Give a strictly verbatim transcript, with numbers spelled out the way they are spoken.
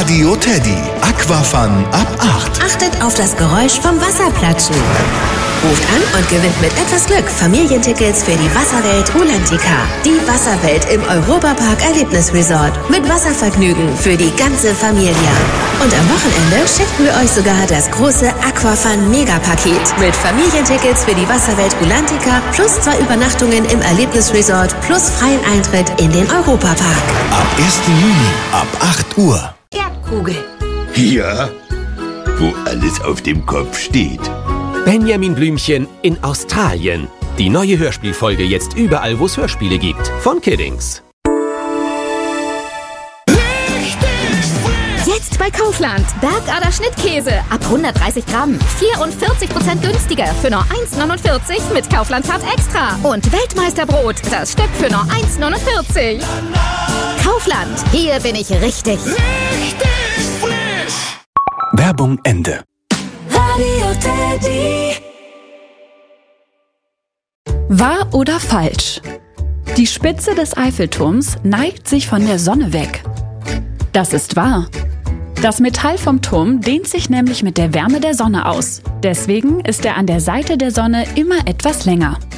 Radio Teddy. Aquafun ab acht. Achtet auf das Geräusch vom Wasserplatschen. Ruft an und gewinnt mit etwas Glück Familientickets für die Wasserwelt Rulantica. Die Wasserwelt im Europapark Erlebnisresort. Mit Wasservergnügen für die ganze Familie. Und am Wochenende schenken wir euch sogar das große Aquafun Megapaket. Mit Familientickets für die Wasserwelt Rulantica plus zwei Übernachtungen im Erlebnisresort plus freien Eintritt in den Europapark. Ab ersten Juni ab acht Uhr. Erdkugel. Ja, wo alles auf dem Kopf steht. Benjamin Blümchen in Australien. Die neue Hörspielfolge jetzt überall, wo es Hörspiele gibt. Von Kiddings. Jetzt bei Kaufland. Bergader Schnittkäse ab hundertdreißig Gramm. vierundvierzig Prozent günstiger für nur eins neunundvierzig mit Kaufland-Card Extra. Und Weltmeisterbrot, das Stück für nur eins neunundvierzig. Kaufland, hier bin ich richtig. Richtig frisch. Werbung Ende. Radio Teddy. Wahr oder falsch? Die Spitze des Eiffelturms neigt sich von der Sonne weg. Das ist wahr. Das Metall vom Turm dehnt sich nämlich mit der Wärme der Sonne aus. Deswegen ist er an der Seite der Sonne immer etwas länger.